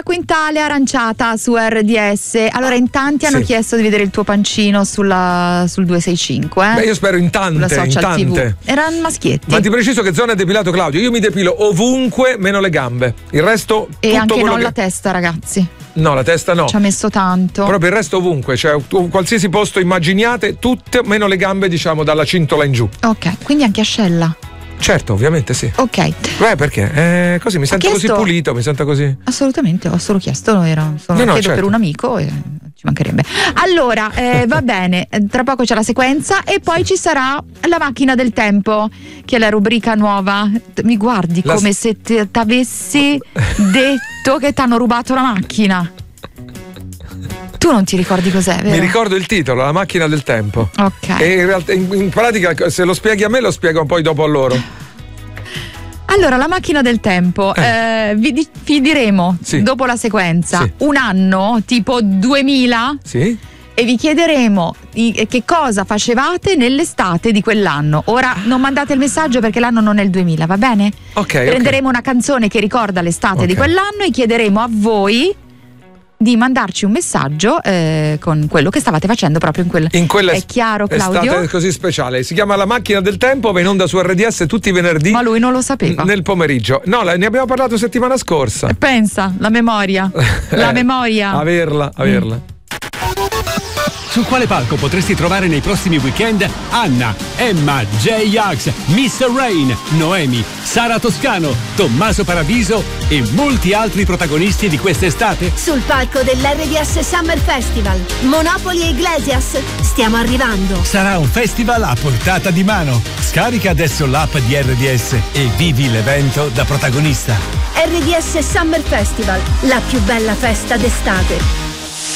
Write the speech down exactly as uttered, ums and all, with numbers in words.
una quintale aranciata su R D S. Allora, in tanti hanno Sì. chiesto di vedere il tuo pancino sulla, sul duecentosessantacinque. Eh? Beh, io spero in tante, Sulla in social T V. tante. Erano maschietti. Ma ti preciso che zona è depilato Claudio? Io mi depilo ovunque meno le gambe. Il resto E tutto anche quello non che... la testa, ragazzi. No, la testa no. Ci ha messo tanto. Proprio il resto ovunque, cioè qualsiasi posto immaginiate, tutte meno le gambe, diciamo, dalla cintola in giù. Ok, quindi anche ascella. Certo, ovviamente sì. Ok. Beh, perché? Eh, così mi sento chiesto- così pulito, mi sento così. Assolutamente, ho solo chiesto, era solo No, no, chiedo certo. per un amico e ci mancherebbe. Allora, eh, va bene, eh, tra poco c'è la sequenza e poi ci sarà la macchina del tempo, che è la rubrica nuova. Mi guardi La- come se ti avessi detto che ti hanno rubato la macchina. Tu non ti ricordi cos'è, vero? Mi ricordo il titolo, La macchina del tempo. Ok. E in, realtà, in, in pratica, se lo spieghi a me, lo spiego poi dopo a loro. Allora, la macchina del tempo, eh, vi, di- vi diremo Sì. dopo la sequenza Sì. un anno, tipo duemila, Sì? e vi chiederemo i- che cosa facevate nell'estate di quell'anno. Ora non mandate il messaggio perché l'anno non è il duemila, va bene? Ok. Prenderemo una canzone che ricorda l'estate Ok. di quell'anno e chiederemo a voi di mandarci un messaggio eh, con quello che stavate facendo proprio in quel In quella È chiaro, Claudio? estate così speciale. Si chiama La macchina del tempo, va in onda su R D S tutti i venerdì. Ma lui non lo sapeva. Nel pomeriggio. No, la- ne abbiamo parlato settimana scorsa. Pensa, la memoria. La Eh, memoria. Averla, averla. Su quale palco potresti trovare nei prossimi weekend Anna, Emma, J-Ax, mister Rain, Noemi, Sara Toscano, Tommaso Paradiso e molti altri protagonisti di quest'estate? Sul palco dell'R D S Summer Festival, Monopoli e Iglesias, stiamo arrivando. Sarà un festival a portata di mano. Scarica adesso l'app di R D S e vivi l'evento da protagonista. R D S Summer Festival, la più bella festa d'estate.